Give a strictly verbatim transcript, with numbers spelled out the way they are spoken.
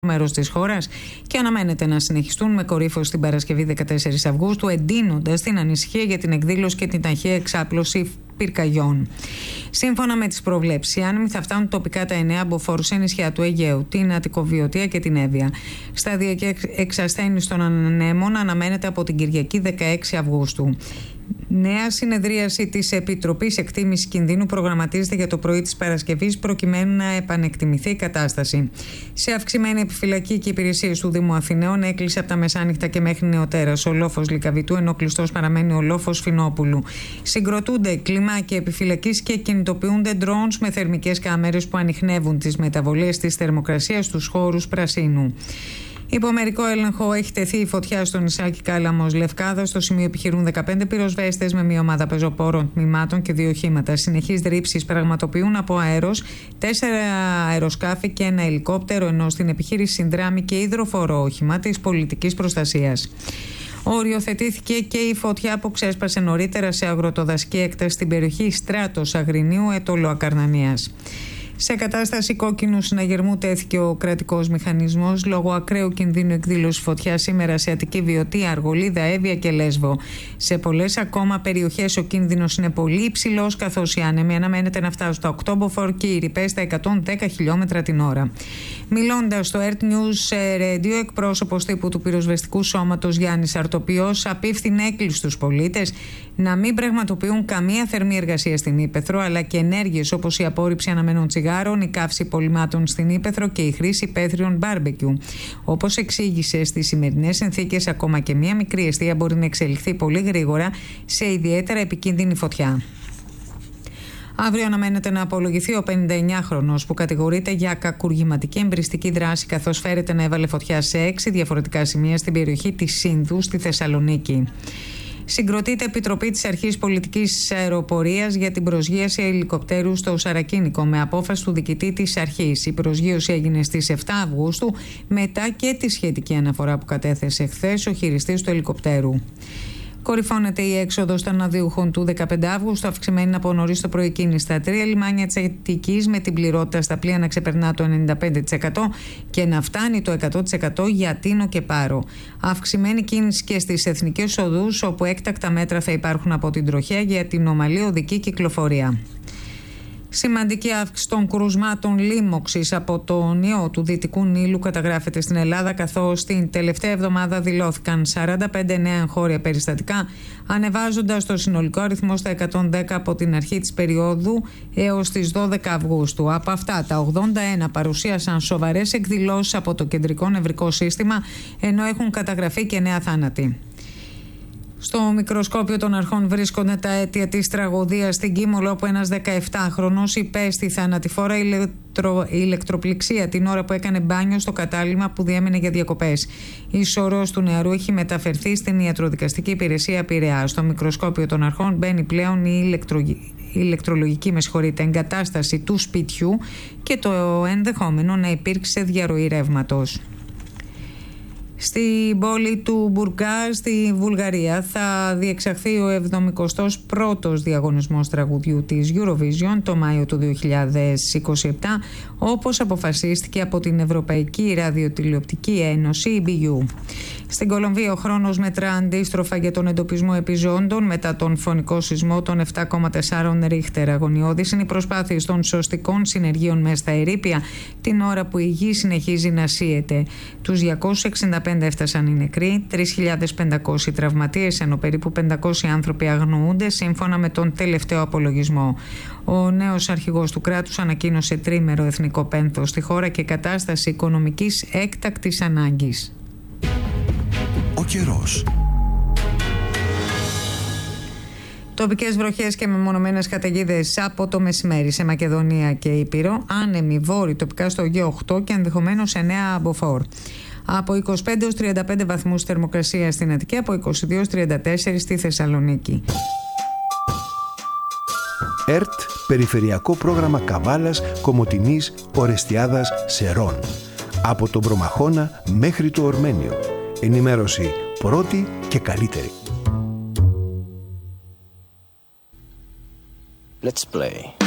μέρος της χώρας και αναμένεται να συνεχιστούν με κορύφωση την Παρασκευή δεκατέσσερις Αυγούστου, εντείνοντας την ανησυχία για την εκδήλωση και την ταχεία εξάπλωση πυρκαγιών. Σύμφωνα με τις προβλέψεις, οι άνεμοι θα φτάνουν τοπικά τα εννέα μποφόρ σε νησιά του Αιγαίου, την Αττικοβιωτία και την Εύβοια. Σταδιακή εξασθένιση των ανέμων αναμένεται από την Κυριακή δεκαέξι Αυγούστου. Νέα συνεδρίαση της Επιτροπής Εκτίμησης Κινδύνου προγραμματίζεται για το πρωί της Παρασκευής προκειμένου να επανεκτιμηθεί η κατάσταση. Σε αυξημένη επιφυλακή και υπηρεσίες του Δήμου Αθηναίων έκλεισε από τα μεσάνυχτα και μέχρι νεοτέρας ο λόφος Λυκαβητού, ενώ κλειστός παραμένει ο λόφος Φινόπουλου. Συγκροτούνται κλιμάκια επιφυλακής και κινητοποιούνται drones με θερμικές κάμερες που ανιχνεύουν τις μεταβολές της θερμοκρασίας στους χώρους πρασίνου. Υπό μερικό έλεγχο έχει τεθεί η φωτιά στο νησάκι Κάλαμος Λευκάδα. Στο σημείο επιχειρούν δεκαπέντε πυροσβέστες με μια ομάδα πεζοπόρων τμήματων και δύο οχήματα. Συνεχείς ρήψεις πραγματοποιούν από αέρος τέσσερα αεροσκάφη και ένα ελικόπτερο, ενώ στην επιχείρηση συνδράμει και υδροφορό όχημα της πολιτικής προστασίας. Οριοθετήθηκε και η φωτιά που ξέσπασε νωρίτερα σε αγροτοδασική έκταση στην περιοχή Στράτος Αγρινίου Ετώλου Ακαρνανίας. Σε κατάσταση κόκκινου συναγερμού τέθηκε ο κρατικός μηχανισμός λόγω ακραίου κινδύνου εκδήλωση φωτιάς σήμερα σε Αττική, Βιωτία, Αργολίδα, Εύβοια και Λέσβο. Σε πολλές ακόμα περιοχές ο κίνδυνος είναι πολύ υψηλός, καθώς οι άνεμοι αναμένεται να φτάσουν στα οκτώ μποφόρ και οι ρηπές στα εκατόν δέκα χιλιόμετρα την ώρα. Μιλώντας στο Earth News Radio, εκπρόσωπος τύπου του πυροσβεστικού σώματος Γιάννης Αρτοπιός απίφθινε έκκληση στους πολίτες να μην πραγματοποιούν καμία θερμή εργασία στην Ύπαιθρο, αλλά και ενέργειες όπως η απόρριψη αναμένων τσιγάρων, η καύση πολυμάτων στην Ύπαιθρο και η χρήση υπαίθριων μπάρμπεκιου. Όπως εξήγησε, στις σημερινές συνθήκες ακόμα και μία μικρή εστία μπορεί να εξελιχθεί πολύ γρήγορα σε ιδιαίτερα επικίνδυνη φωτιά. Αύριο αναμένεται να απολογηθεί ο πενηνταεννιάχρονος που κατηγορείται για κακουργηματική εμπριστική δράση, καθώς φέρεται να έβαλε φωτιά σε έξι διαφορετικά σημεία στην περιοχή της Σύνδου στη Θεσσαλονίκη. Συγκροτείται επιτροπή της Αρχής Πολιτικής Αεροπορίας για την προσγείωση ελικοπτέρου στο Σαρακίνικο με απόφαση του διοικητή της Αρχής. Η προσγείωση έγινε στις επτά Αυγούστου μετά και τη σχετική αναφορά που κατέθεσε χθες ο χειριστής του ελικοπτέρου. Κορυφώνεται η έξοδος των αναδιούχων του δεκαπέντε Αυγούστου, αυξημένη από νωρίς το πρωί κίνηση στα τρία λιμάνια της Αττικής, με την πληρότητα στα πλοία να ξεπερνά το ενενήντα πέντε τοις εκατό και να φτάνει το εκατό τοις εκατό για Τίνο και Πάρο. Αυξημένη κίνηση και στις εθνικές οδούς, όπου έκτακτα μέτρα θα υπάρχουν από την τροχέα για την ομαλή οδική κυκλοφορία. Σημαντική αύξηση των κρουσμάτων λίμωξης από τον ιό του Δυτικού Νείλου καταγράφεται στην Ελλάδα, καθώς την τελευταία εβδομάδα δηλώθηκαν σαράντα πέντε νέα εγχώρια περιστατικά, ανεβάζοντας το συνολικό αριθμό στα εκατόν δέκα από την αρχή της περίοδου έως τις δώδεκα Αυγούστου. Από αυτά, τα ογδόντα ένα παρουσίασαν σοβαρές εκδηλώσεις από το κεντρικό νευρικό σύστημα, ενώ έχουν καταγραφεί και νέα θάνατοι. Στο μικροσκόπιο των αρχών βρίσκονται τα αίτια της τραγωδίας στην Κίμολο, όπου ένας δεκαεπτάχρονος υπέστη θανατηφόρα ηλεκτρο... ηλεκτροπληξία την ώρα που έκανε μπάνιο στο κατάλημα που διέμενε για διακοπές. Η σωρός του νεαρού έχει μεταφερθεί στην ιατροδικαστική υπηρεσία Πειραιά. Στο μικροσκόπιο των αρχών μπαίνει πλέον η ηλεκτρο... η ηλεκτρολογική με συγχωρείτε, εγκατάσταση του σπιτιού και το ενδεχόμενο να υπήρξε διαρροή ρεύματος. Στην πόλη του Μπουργκάζ στη Βουλγαρία θα διεξαχθεί ο εβδομηκοστός πρώτος διαγωνισμός τραγουδιού της Eurovision το Μάιο του δύο χιλιάδες είκοσι επτά, όπως αποφασίστηκε από την Ευρωπαϊκή Ραδιοτηλεοπτική Ένωση, η μπι γιου. Στην Κολομβία ο χρόνος μετρά αντίστροφα για τον εντοπισμό επιζώντων μετά τον φωνικό σεισμό των επτά κόμμα τέσσερα ρίχτερ. Αγωνιώδης είναι οι προσπάθειες των σωστικών συνεργείων μέσα στα ερείπια την ώρα που η γη συνεχίζει να σύεται. Τους διακόσιους εξήντα πέντε έφτασαν οι νεκροί, τρεις χιλιάδες πεντακόσιοι τραυματίες, ενώ περίπου πεντακόσιοι άνθρωποι αγνοούνται σύμφωνα με τον τελευταίο απολογισμό. Ο νέος αρχηγός του κράτους ανακοίνωσε τρίμερο εθνικό πένθος στη χώρα και κατάσταση οικονομικής έκτακτης ανάγκης. Ο καιρός. Τοπικές βροχές και μεμονωμένες καταιγίδες από το μεσημέρι σε Μακεδονία και Ήπειρο. Άνεμοι βόρειοι τοπικά στο Αιγαίο οκτώ και ενδεχομένως εννέα μποφόρ. Από είκοσι πέντε έως τριάντα πέντε βαθμούς θερμοκρασία στην Αττική, από είκοσι δύο έως τριάντα τέσσερα στη Θεσσαλονίκη. ΕΡΤ, Περιφερειακό Πρόγραμμα Καβάλας, Κομοτηνής, Ορεστιάδας, Σερών. Από τον Προμαχώνα μέχρι το Ορμένιο. Ενημέρωση πρώτη και καλύτερη. Let's play.